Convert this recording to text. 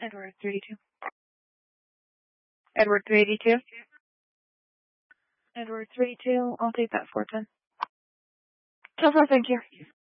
Edward 382. Edward 382. Edward 382. I'll take that 410. So far, thank you.